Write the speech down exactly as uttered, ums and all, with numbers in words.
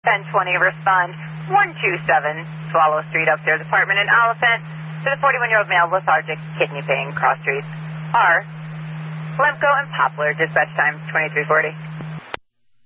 ten twenty, respond one two seven Swallow Street, upstairs apartment in Oliphant, to the forty-one-year-old male, lethargic, kidney pain, cross streets. R. Lemko and Poplar, dispatch time twenty-three forty.